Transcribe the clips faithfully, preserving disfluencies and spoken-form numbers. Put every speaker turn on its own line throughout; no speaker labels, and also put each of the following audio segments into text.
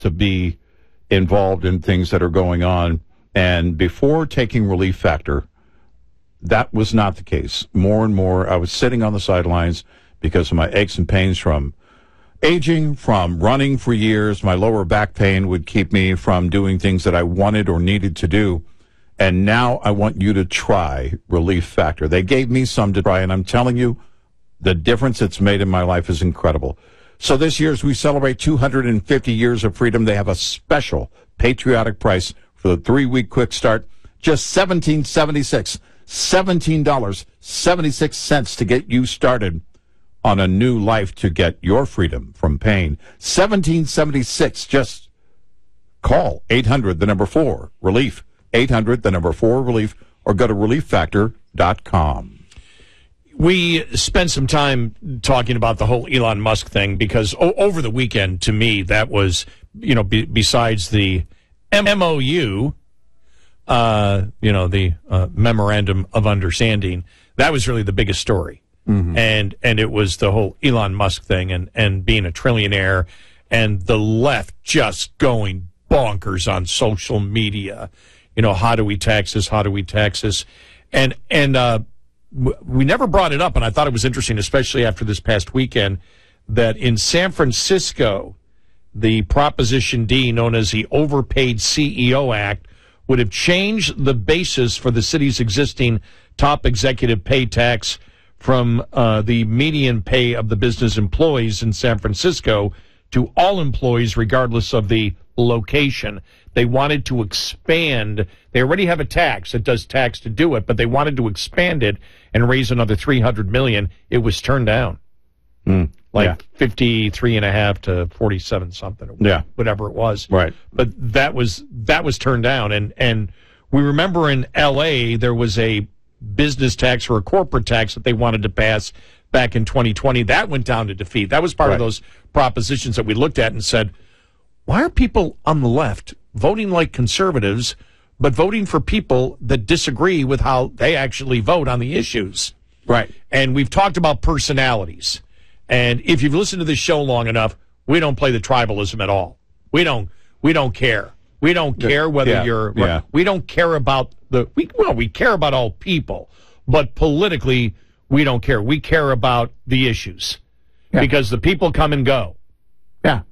to be involved in things that are going on. And before taking Relief Factor, that was not the case. More and more, I was sitting on the sidelines because of my aches and pains from aging, from running for years. My lower back pain would keep me from doing things that I wanted or needed to do. And now I want you to try Relief Factor. They gave me some to try, and I'm telling you, the difference it's made in my life is incredible. So this year, as we celebrate two hundred fifty years of freedom, they have a special patriotic price for the three-week quick start, just seventeen seventy-six, seventeen dollars and seventy-six cents to get you started on a new life to get your freedom from pain. seventeen seventy-six, just call eight hundred, the number four, relief, eight hundred, the number four, relief, or go to relief factor dot com.
We spent some time talking about the whole Elon Musk thing because o- over the weekend, to me, that was, you know, be- besides the M O U, uh, you know, the uh, Memorandum of Understanding, that was really the biggest story. Mm-hmm. And and it was the whole Elon Musk thing and, and being a trillionaire and the left just going bonkers on social media. You know, how do we tax this? How do we tax this? And, and uh, w- we never brought it up, and I thought it was interesting, especially after this past weekend, that in San Francisco, the Proposition D, known as the Overpaid C E O Act, would have changed the basis for the city's existing top executive pay tax from uh, the median pay of the business employees in San Francisco to all employees, regardless of the location. They wanted to expand. They already have a tax that does tax to do it, but they wanted to expand it and raise another three hundred million dollars. It was turned down. Mm, like yeah. fifty-three and a half to forty-seven something, or yeah. whatever it was.
Right.
But that was that was turned down. And, and we remember in L A there was a business tax or a corporate tax that they wanted to pass back in twenty twenty. That went down to defeat. That was part right. of those propositions that we looked at and said, why are people on the left voting like conservatives, but voting for people that disagree with how they actually vote on the issues?
Right.
And we've talked about personalities. And if you've listened to this show long enough, we don't play the tribalism at all. We don't. We don't care. We don't care whether
yeah,
you're.
Yeah.
We don't care about the. We well, we care about all people, but politically, we don't care. We care about the issues yeah. because the people come and go.
Yeah,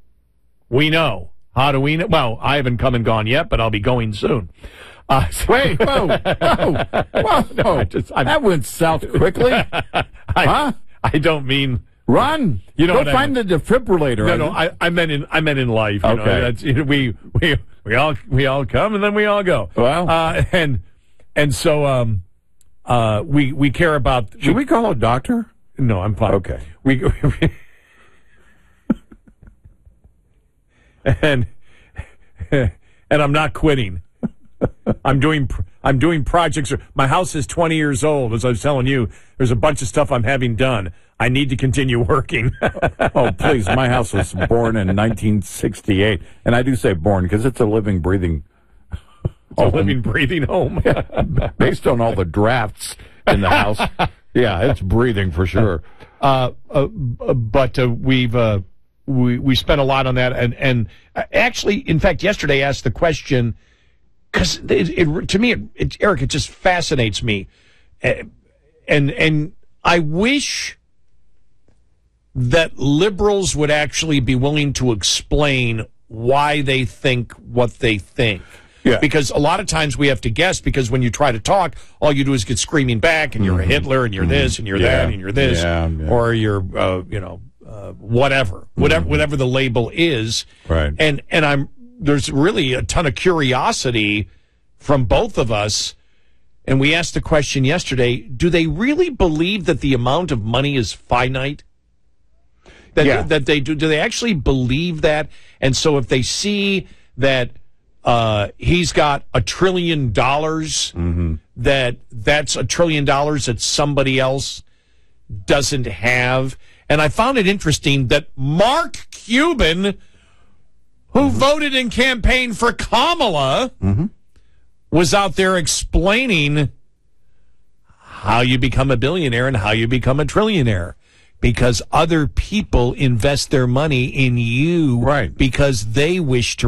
we know. How do we know? Well, I haven't come and gone yet, but I'll be going soon.
Uh, Wait, whoa, whoa, whoa!
No, I just,
that went south quickly.
I,
huh?
I don't mean.
Run!
You know,
go find I mean. the defibrillator.
No, no, I, I meant in I meant in life. You
okay,
know, that's, you know, we we we all we all come and then we all go.
Well,
uh, and and so um, uh, we we care about.
Should we, we call a doctor?
No, I'm fine.
Okay.
We, we and and I'm not quitting. I'm doing I'm doing projects. My house is twenty years old. As I was telling you, there's a bunch of stuff I'm having done. I need to continue working.
Oh, please. My house was born in nineteen sixty-eight. And I do say born because it's a living, breathing
a living, breathing home.
Based on all the drafts in the house. Yeah, it's breathing for sure.
Uh, uh, but uh, we've uh, we, we spent a lot on that. And, and actually, in fact, yesterday I asked the question, because it, it, to me, it, it, Eric, it just fascinates me. And, and I wish that liberals would actually be willing to explain why they think what they think.
Yeah.
Because a lot of times we have to guess, because when you try to talk, all you do is get screaming back, and you're mm-hmm. a Hitler, and you're mm-hmm. this, and you're
yeah.
that, and you're this,
yeah, yeah.
or you're, uh, you know, uh, whatever, whatever, mm-hmm. whatever the label is.
Right.
And and I'm there's really a ton of curiosity from both of us. And we asked the question yesterday: do they really believe that the amount of money is finite? That,
yeah.
that they do, do they actually believe that? And so if they see that uh, he's got a trillion dollars,
mm-hmm.
that that's a trillion dollars that somebody else doesn't have. And I found it interesting that Mark Cuban, who mm-hmm. voted and campaigned for Kamala,
mm-hmm.
was out there explaining how you become a billionaire and how you become a trillionaire. because other people invest their money in you
Right.
because they wish to